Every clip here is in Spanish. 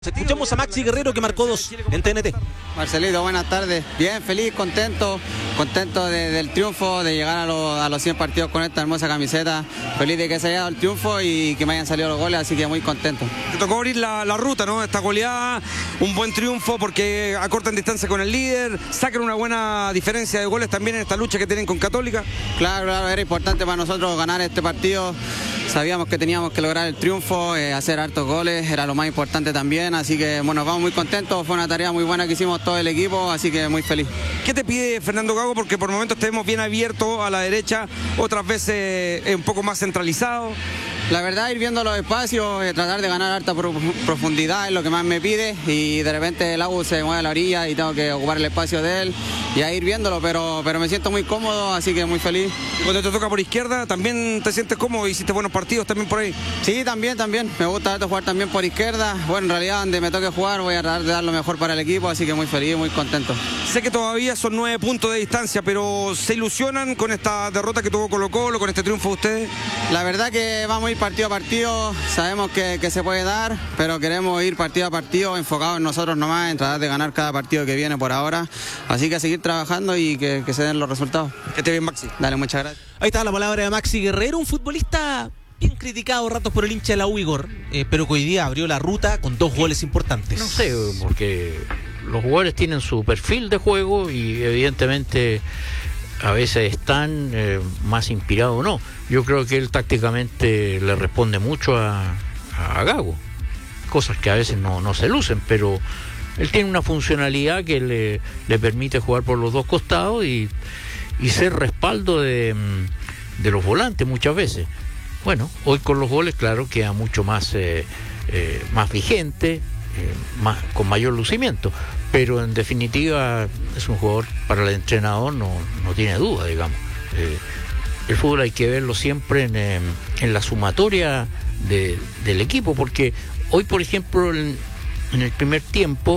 Escuchamos a Maxi Guerrero, que marcó 2 en TNT. Marcelito, buenas tardes. Bien, feliz, contento del triunfo, de llegar a los 100 partidos con esta hermosa camiseta. Feliz de que se haya dado el triunfo y que me hayan salido los goles, así que muy contento. Te tocó abrir la ruta, ¿no? Esta goleada, un buen triunfo porque acortan distancia con el líder, sacan una buena diferencia de goles también en esta lucha que tienen con Católica. Claro, era importante para nosotros ganar este partido. Sabíamos que teníamos que lograr el triunfo, hacer hartos goles, era lo más importante también, así que bueno, vamos muy contentos, fue una tarea muy buena que hicimos todo el equipo, así que muy feliz. ¿Qué te pide Fernando Gago? Porque por momentos tenemos bien abierto a la derecha, otras veces un poco más centralizado. La verdad, ir viendo los espacios, tratar de ganar harta profundidad es lo que más me pide, y de repente el AU se mueve a la orilla y tengo que ocupar el espacio de él y a ir viéndolo, pero me siento muy cómodo, así que muy feliz. ¿Y cuando te toca por izquierda, también te sientes cómodo? ¿Hiciste buenos partidos también por ahí? Sí, también, me gusta harto jugar también por izquierda. Bueno, en realidad donde me toque jugar voy a tratar de dar lo mejor para el equipo, así que muy feliz, muy contento. Sé que todavía son 9 puntos de distancia, pero ¿se ilusionan con esta derrota que tuvo Colo-Colo, con este triunfo de ustedes? La verdad que vamos a ir partido a partido, sabemos que se puede dar, pero queremos ir partido a partido, enfocados en nosotros nomás, en tratar de ganar cada partido que viene por ahora, así que a seguir trabajando y que se den los resultados. Que esté bien, Maxi. Dale, muchas gracias. Ahí está la palabra de Maxi Guerrero, un futbolista bien criticado ratos por el hincha de la U, Igor, pero que hoy día abrió la ruta con 2 goles importantes. No sé, porque los jugadores tienen su perfil de juego y evidentemente a veces están más inspirados o no. Yo creo que él tácticamente le responde mucho a Gago, cosas que a veces no se lucen, pero él tiene una funcionalidad que le permite jugar por los dos costados y ser respaldo de los volantes muchas veces. Bueno, hoy con los goles, claro, queda mucho más vigente, con mayor lucimiento, pero en definitiva es un jugador para el entrenador, no tiene duda, digamos. El fútbol hay que verlo siempre en la sumatoria del equipo, porque hoy, por ejemplo, en el primer tiempo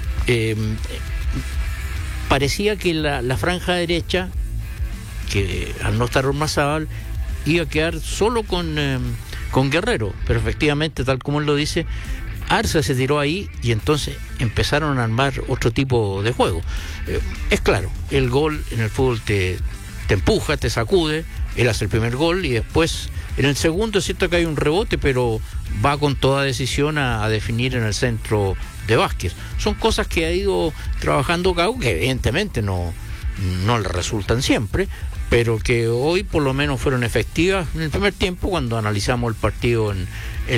parecía que la franja derecha, que al no estar Ormazábal, iba a quedar solo con Guerrero, pero efectivamente, tal como él lo dice, Arce se tiró ahí y entonces empezaron a armar otro tipo de juego. Es claro, el gol en el fútbol te empuja, te sacude. Él hace el primer gol y después en el segundo es cierto que hay un rebote, pero va con toda decisión a definir en el centro de Vázquez. Son cosas que ha ido trabajando Gago, que evidentemente no le resultan siempre, pero que hoy por lo menos fueron efectivas en el primer tiempo cuando analizamos el partido en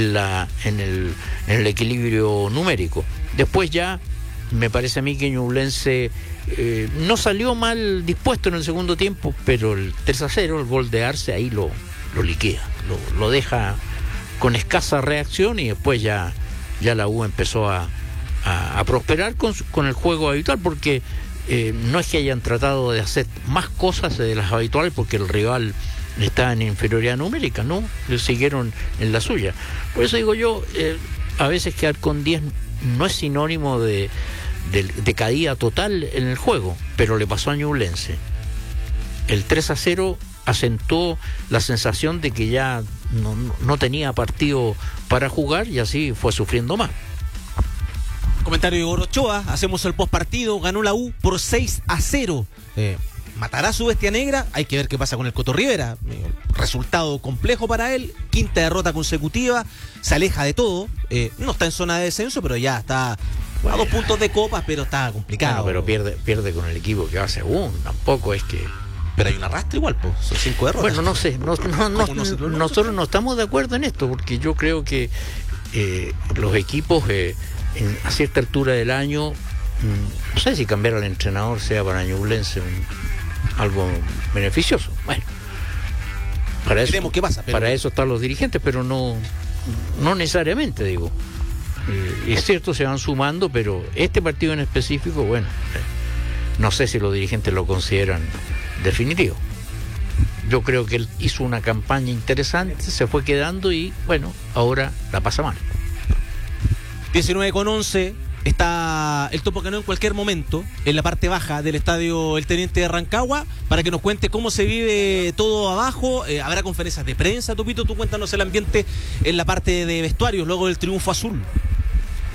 el equilibrio numérico. Después ya me parece a mí que Ñublense no salió mal dispuesto en el segundo tiempo, pero el 3-0, el gol de Arce, ahí lo liquida, lo deja con escasa reacción, y después ya la U empezó a prosperar con el juego habitual, porque no es que hayan tratado de hacer más cosas de las habituales porque el rival está en inferioridad numérica, no, le siguieron en la suya. Por eso digo yo, a veces quedar con 10 no es sinónimo de caída total en el juego, pero le pasó a Ñublense. El 3-0 acentuó la sensación de que ya no tenía partido para jugar, y así fue sufriendo más. Comentario de Igor Ochoa, hacemos el postpartido, ganó la U por 6-0. ¿Matará su bestia negra? Hay que ver qué pasa con el Coto Rivera. Resultado complejo para él, 5ª derrota consecutiva, se aleja de todo, no está en zona de descenso, pero ya está a 2 puntos de copas, pero está complicado. Bueno, pero pierde con el equipo que va segundo, tampoco es que... Pero hay un arrastre igual, pues, son 5 derrotas. Bueno, no sé, nosotros no estamos de acuerdo en esto, porque yo creo que los equipos a cierta altura del año, no sé si cambiar al entrenador sea para Ñublense algo beneficioso. Bueno, para eso, qué pasa, pero... para eso están los dirigentes, pero no necesariamente, digo. Es cierto, se van sumando, pero este partido en específico, bueno, no sé si los dirigentes lo consideran definitivo. Yo creo que él hizo una campaña interesante, se fue quedando y, bueno, ahora la pasa mal. 19:11, está el Topo Cano en cualquier momento en la parte baja del estadio El Teniente de Rancagua, para que nos cuente cómo se vive todo abajo. Habrá conferencias de prensa, Topito, tú cuéntanos el ambiente en la parte de vestuarios luego del triunfo azul.